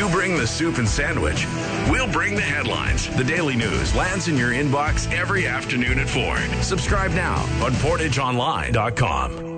You bring the soup and sandwich. We'll bring the headlines. The Daily News lands in your inbox every afternoon at 4. Subscribe now on PortageOnline.com.